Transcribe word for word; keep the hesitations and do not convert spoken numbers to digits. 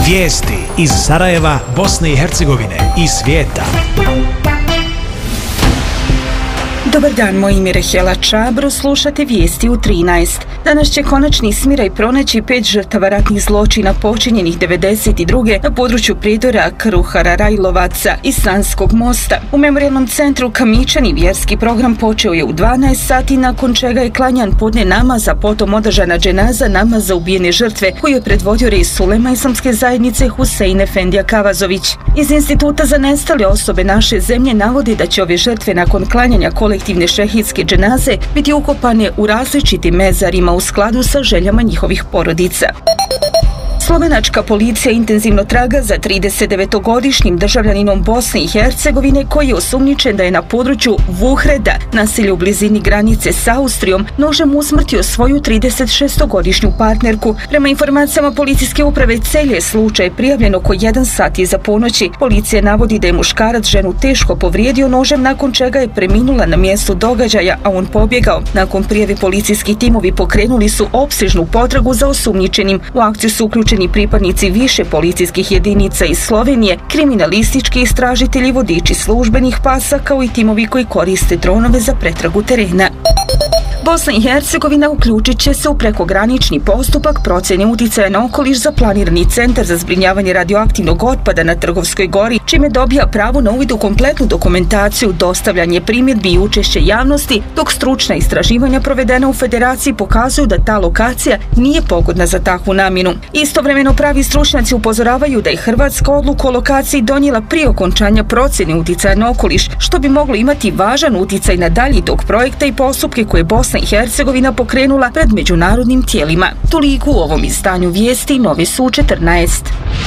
Vijesti iz Sarajeva, Bosne i Hercegovine i svijeta. Dobar dan, moje ime je Rahela Čabro, slušate vijesti u trinaest. Danas će konačni smiraj pronaći pet žrtava ratnih zločina počinjenih devedeset druge na području Prijedora, Kruhara, Rajlovaca i Sanskog mosta. U Memorijalnom centru Kamičani vjerski program počeo je u dvanaest sati, nakon čega je klanjan podne namaz, a potom održana dženaza namaz za ubijene žrtve koju je predvodio rej Ulema islamske zajednice Husein Efendija Kavazović. Iz Instituta za nestale osobe naše zemlje navodi da će ove žrtve nakon klanjanja kolektivne šehidske dženaze biti ukopane u različitim mezarima u skladu sa željama njihovih porodica. Slovenačka policija intenzivno traga za tridesetdevetogodišnjim državljaninom Bosne i Hercegovine koji je osumnjičen da je na području Vuhreda, naselja u blizini granice s Austrijom, nožem usmrtio svoju tridesetšestogodišnju partnerku. Prema informacijama policijske uprave Celje, slučaj je prijavljen oko jedan sat iza ponoći. Policija navodi da je muškarac ženu teško povrijedio nožem, nakon čega je preminula na mjestu događaja, a on pobjegao. Nakon prijave policijski timovi pokrenuli su opsežnu potragu za osumnjičenim. U akciju su uključeni pripadnici više policijskih jedinica iz Slovenije, kriminalistički istražitelji, vodiči službenih pasa, kao i timovi koji koriste dronove za pretragu terena. Bosna i Hercegovina uključit će se u prekogranični postupak procjene uticaja na okoliš za planirani centar za zbrinjavanje radioaktivnog otpada na Trgovskoj gori, čime dobija pravo na uvid u kompletnu dokumentaciju, dostavljanje primjedbi i učešće javnosti, dok stručna istraživanja provedena u Federaciji pokazuju da ta lokacija nije pogodna za takvu namjenu. Istovremeno pravi stručnjaci upozoravaju da je Hrvatska odluku o lokaciji donijela prije okončanja procjene uticaja na okoliš, što bi moglo imati važan uticaj na dalji tok projekta i postupke koje Bosna i Hercegovina pokrenula pred međunarodnim tijelima. Toliko u ovom izdanju vijesti, novi su u četrnaest.